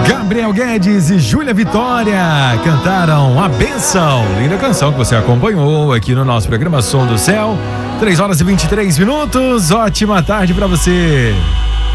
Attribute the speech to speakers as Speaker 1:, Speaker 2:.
Speaker 1: Gabriel Guedes e Júlia Vitória cantaram A Bênção. Linda canção que você acompanhou aqui no nosso programa Som do Céu. 3 horas e 23 minutos. Ótima tarde pra você.